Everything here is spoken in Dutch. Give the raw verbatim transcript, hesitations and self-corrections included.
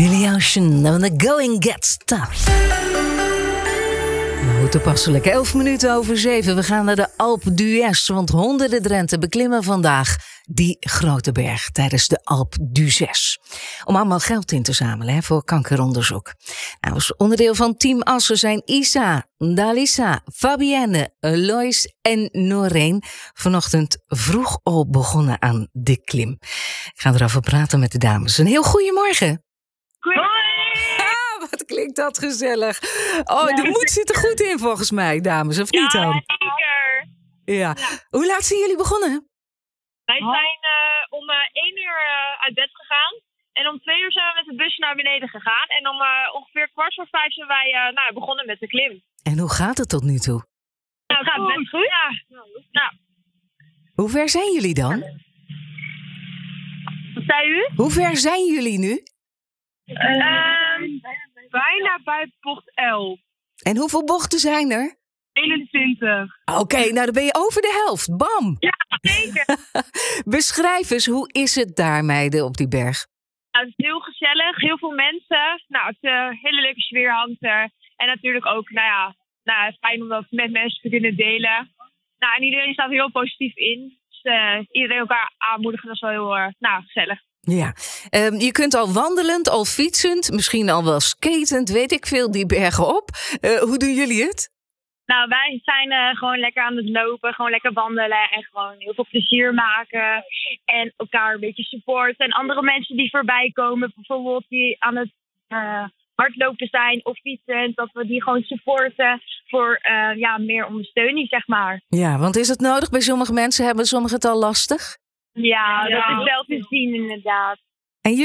Billy Ocean, and the going gets tough. Nou, toepasselijk. Elf minuten over zeven. We gaan naar de Alpe d'Huez, want honderden Drenten beklimmen vandaag die grote berg tijdens de Alpe d'Huez. Om allemaal geld in te zamelen hè, voor kankeronderzoek. Nou, als onderdeel van Team Assen zijn Isa, Dalisa, Fabienne, Lois en Noreen vanochtend vroeg al begonnen aan de klim. Ik ga erover praten met de dames. Een heel goeiemorgen. Wat klinkt dat gezellig. Oh, de moed zit er goed in volgens mij, dames, of niet dan? Ja, zeker. Ja. Hoe laat zijn jullie begonnen? Wij zijn uh, om uh, één uur uh, uit bed gegaan. En om twee uur zijn we met de bus naar beneden gegaan. En om uh, ongeveer kwart voor vijf zijn wij uh, nou, begonnen met de klim. En hoe gaat het tot nu toe? Nou, het gaat best goed. Ja. Nou. Hoe ver zijn jullie dan? Wat zei u? Hoe ver zijn jullie nu? Uh, bijna bij bocht elf. En hoeveel bochten zijn er? eenentwintig. Oké, okay, nou dan ben je over de helft. Bam! Ja, zeker. Beschrijf eens, hoe is het daar, meiden, op die berg? Nou, het is heel gezellig, heel veel mensen. Nou, het is een hele leuke sfeer hangt er. En natuurlijk ook, nou ja, nou, fijn om dat met mensen te kunnen delen. Nou, en iedereen staat er heel positief in. Dus uh, iedereen elkaar aanmoedigen, dat is wel heel uh, nou, gezellig. Ja, um, je kunt al wandelend, al fietsend, misschien al wel skatend, weet ik veel, die bergen op. Uh, hoe doen jullie het? Nou, wij zijn uh, gewoon lekker aan het lopen, gewoon lekker wandelen en gewoon heel veel plezier maken. En elkaar een beetje supporten. En andere mensen die voorbij komen, bijvoorbeeld die aan het uh, hardlopen zijn of fietsen, dat we die gewoon supporten voor uh, ja, meer ondersteuning, zeg maar. Ja, want is het nodig? Bij sommige mensen hebben sommigen het al lastig? Ja, dat is wel te zien inderdaad.